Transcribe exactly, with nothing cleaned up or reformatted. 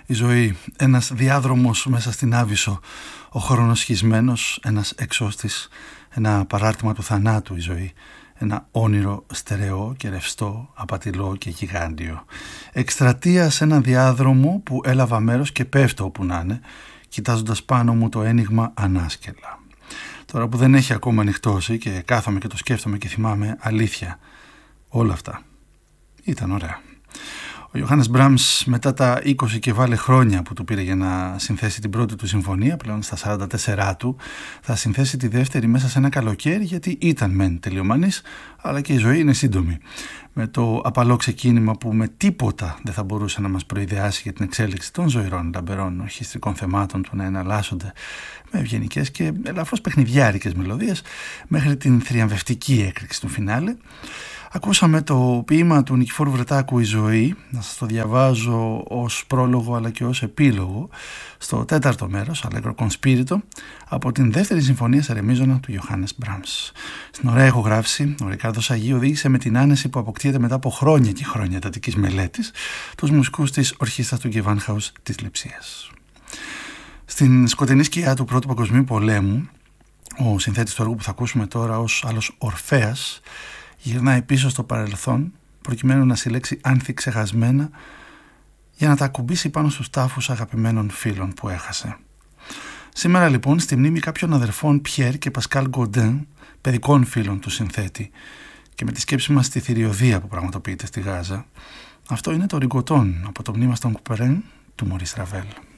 Η ζωή, ένας διάδρομος μέσα στην Άβυσσο, ο χρόνος σχισμένος, ένας εξώστης, ένα παράρτημα του θανάτου η ζωή, ένα όνειρο στερεό και ρευστό, απατηλό και γιγάντιο. Εκστρατεία σε ένα διάδρομο που έλαβα μέρος και πέφτω όπου να είναι, κοιτάζοντας πάνω μου το ένιγμα ανάσκελα. Τώρα που δεν έχει ακόμα ανοιχτώσει και κάθομαι και το σκέφτομαι και θυμάμαι, αλήθεια, όλα αυτά ήταν ωραία. Ο Ιωάννης Μπράμς, μετά τα είκοσι και βάλε χρόνια που του πήρε για να συνθέσει την πρώτη του συμφωνία, πλέον στα σαράντα τέσσερα του, θα συνθέσει τη δεύτερη μέσα σε ένα καλοκαίρι, γιατί ήταν μεν τελειομανής, αλλά και η ζωή είναι σύντομη. Με το απαλό ξεκίνημα που με τίποτα δεν θα μπορούσε να μας προειδεάσει για την εξέλιξη των ζωηρών λαμπερών ορχιστρικών θεμάτων του να εναλλάσσονται με ευγενικές και ελαφρώς παιχνιδιάρικες μελωδίες, μέχρι την θριαμβευτική έκρηξη του φινάλε. Ακούσαμε το ποίημα του Νικηφόρου Βρετάκου «Η ζωή», να σας το διαβάζω ως πρόλογο αλλά και ως επίλογο, στο τέταρτο μέρος, Allegro con Spirito, από την δεύτερη συμφωνία σε ρεμίζωνα του Ιωάννης Μπράμς. Στην ωραία ηχογράφηση, ο Ρικάρδος Αγί οδήγησε με την άνεση που αποκτήεται μετά από χρόνια και χρόνια εντατικής μελέτης τους μουσικούς της ορχήστρας του Gewandhaus της Λειψίας. Στην σκοτεινή σκιά του Πρώτου Παγκοσμίου Πολέμου, ο συνθέτης του έργου που θα ακούσουμε τώρα ως άλλος Ορφέας γυρνάει πίσω στο παρελθόν προκειμένου να συλλέξει άνθη ξεχασμένα για να τα ακουμπήσει πάνω στους τάφους αγαπημένων φίλων που έχασε. Σήμερα λοιπόν, στη μνήμη κάποιων αδερφών Πιέρ και Πασκάλ Γκοντέν, παιδικών φίλων του συνθέτη, και με τη σκέψη μας στη θηριωδία που πραγματοποιείται στη Γάζα, αυτό είναι το Ριγκοτόν από το μνήμα στον Κουπερέν του Μωρίς Ραβέλ.